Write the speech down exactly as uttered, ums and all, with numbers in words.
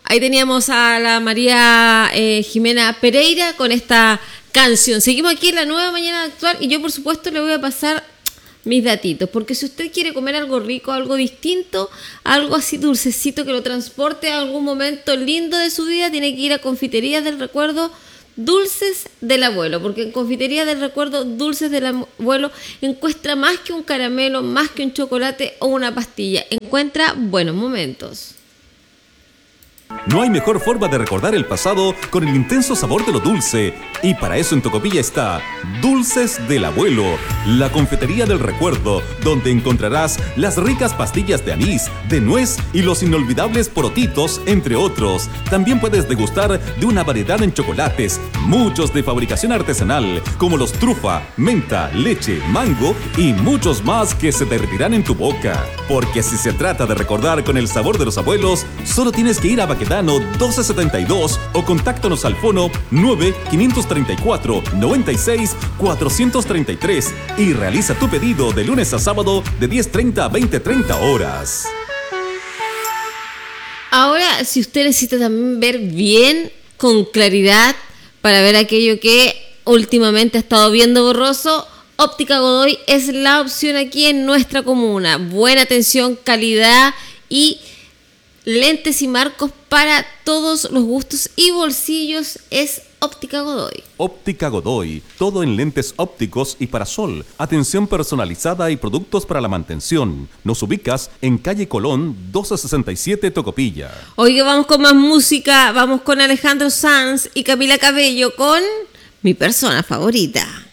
Ahí teníamos a la María eh, Jimena Pereira con esta canción. Seguimos aquí en la nueva mañana actual y yo por supuesto le voy a pasar mis datitos, porque si usted quiere comer algo rico, algo distinto, algo así dulcecito que lo transporte a algún momento lindo de su vida, tiene que ir a Confiterías del Recuerdo Dulces del Abuelo, porque en Confiterías del Recuerdo Dulces del Abuelo encuentra más que un caramelo, más que un chocolate o una pastilla, encuentra buenos momentos. No hay mejor forma de recordar el pasado con el intenso sabor de lo dulce. Y para eso en Tocopilla está Dulces del Abuelo, la confitería del recuerdo, donde encontrarás las ricas pastillas de anís, de nuez y los inolvidables porotitos, entre otros. También puedes degustar de una variedad en chocolates, muchos de fabricación artesanal, como los trufa, menta, leche, mango y muchos más que se derretirán en tu boca. Porque si se trata de recordar con el sabor de los abuelos, solo tienes que ir a Baquedano doce setenta y dos o contáctanos al fono nueve cinco tres cuatro nueve seis cuatro tres tres y realiza tu pedido de lunes a sábado de diez treinta a veinte treinta horas. Ahora, si usted necesita también ver bien, con claridad, para ver aquello que últimamente ha estado viendo borroso, Óptica Godoy es la opción aquí en nuestra comuna. Buena atención, calidad y lentes y marcos para todos los gustos y bolsillos es Óptica Godoy. Óptica Godoy, todo en lentes ópticos y parasol, atención personalizada y productos para la mantención. Nos ubicas en calle Colón doce sesenta y siete Tocopilla. Oiga, vamos con más música, vamos con Alejandro Sanz y Camila Cabello con Mi Persona Favorita.